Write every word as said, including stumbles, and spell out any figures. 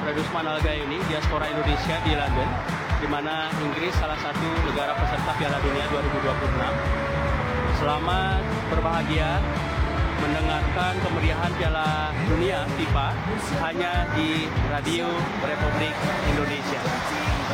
Radus Manalgayuni, diaspora Indonesia di London, di mana Inggris salah satu negara peserta Piala Dunia dua ribu dua puluh enam. Selamat berbahagia mendengarkan kemeriahan Piala Dunia FIFA hanya di Radio Republik Indonesia.